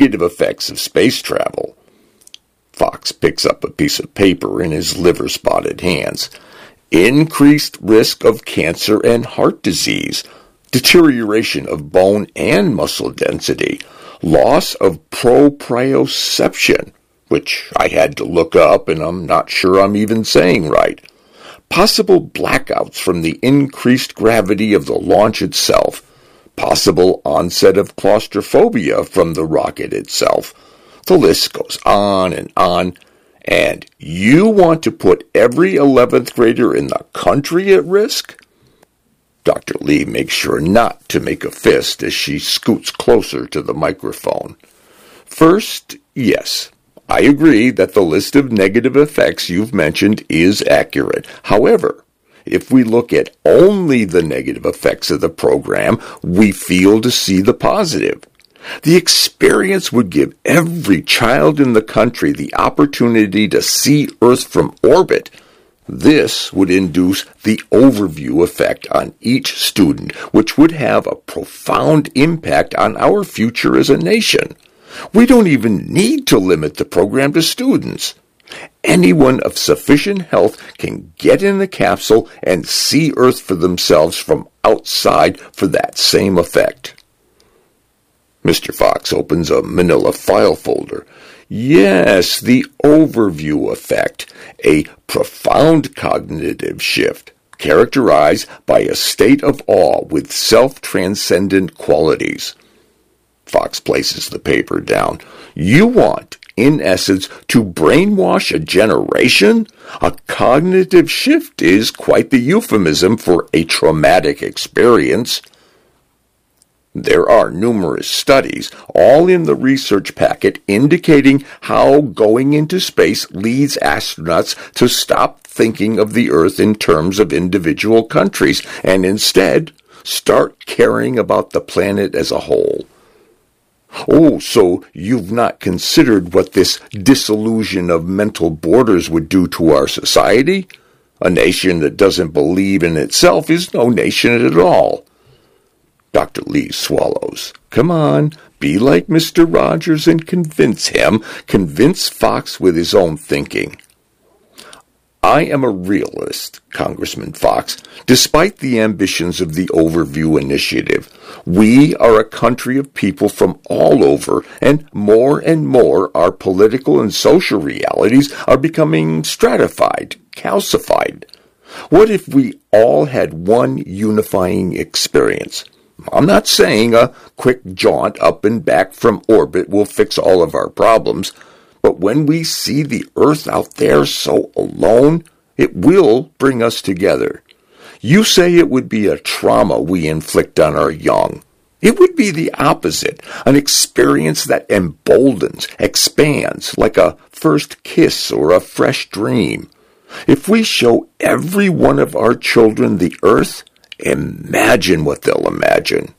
negative effects of space travel. Fox picks up a piece of paper in his liver-spotted hands. Increased risk of cancer and heart disease, deterioration of bone and muscle density, loss of proprioception, which I had to look up and I'm not sure I'm even saying right, possible blackouts from the increased gravity of the launch itself, possible onset of claustrophobia from the rocket itself. The list goes on, and you want to put every 11th grader in the country at risk? Dr. Lee makes sure not to make a fist as she scoots closer to the microphone. First, yes, I agree that the list of negative effects you've mentioned is accurate. However, if we look at only the negative effects of the program, we fail to see the positive. The experience would give every child in the country the opportunity to see Earth from orbit. This would induce the overview effect on each student, which would have a profound impact on our future as a nation. We don't even need to limit the program to students. Anyone of sufficient health can get in the capsule and see Earth for themselves from outside for that same effect. Mr. Fox opens a manila file folder. Yes, the overview effect, a profound cognitive shift, characterized by a state of awe with self-transcendent qualities. Fox places the paper down. You want, in essence, to brainwash a generation? A cognitive shift is quite the euphemism for a traumatic experience. There are numerous studies, all in the research packet, indicating how going into space leads astronauts to stop thinking of the Earth in terms of individual countries, and instead start caring about the planet as a whole. Oh, so you've not considered what this dissolution of mental borders would do to our society? A nation that doesn't believe in itself is no nation at all. Dr. Lee swallows. Come on, be like Mr. Rogers and convince him. Convince Fox with his own thinking. I am a realist, Congressman Fox, despite the ambitions of the Overview Initiative. We are a country of people from all over, and more our political and social realities are becoming stratified, calcified. What if we all had one unifying experience? I'm not saying a quick jaunt up and back from orbit will fix all of our problems, but when we see the Earth out there so alone, it will bring us together. You say it would be a trauma we inflict on our young. It would be the opposite, an experience that emboldens, expands, like a first kiss or a fresh dream. If we show every one of our children the Earth, imagine what they'll imagine.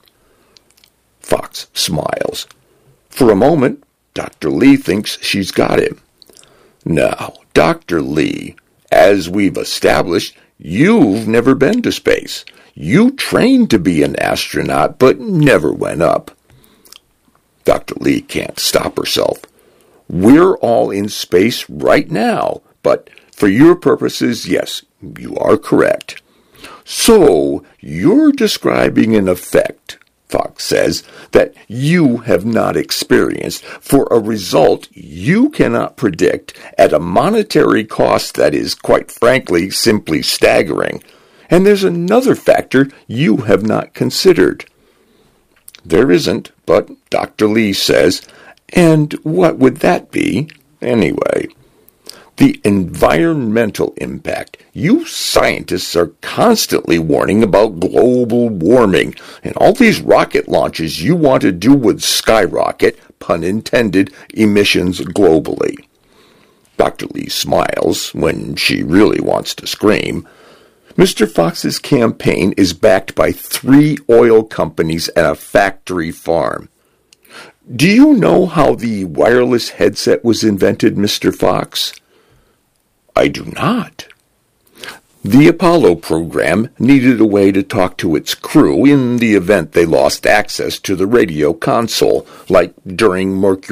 Fox smiles. For a moment, Dr. Lee thinks she's got him. Now, Dr. Lee, as we've established, you've never been to space. You trained to be an astronaut, but never went up. Dr. Lee can't stop herself. We're all in space right now, but for your purposes, yes, you are correct. So, you're describing an effect, Fox says, that you have not experienced, for a result you cannot predict at a monetary cost that is, quite frankly, simply staggering. And there's another factor you have not considered. There isn't, but Dr. Lee says, and what would that be, anyway? The environmental impact. You scientists are constantly warning about global warming, and all these rocket launches you want to do would skyrocket, pun intended, emissions globally. Dr. Lee smiles when she really wants to scream. Mr. Fox's campaign is backed by 3 oil companies and a factory farm. Do you know how the wireless headset was invented, Mr. Fox? I do not. The Apollo program needed a way to talk to its crew in the event they lost access to the radio console, like during Mercury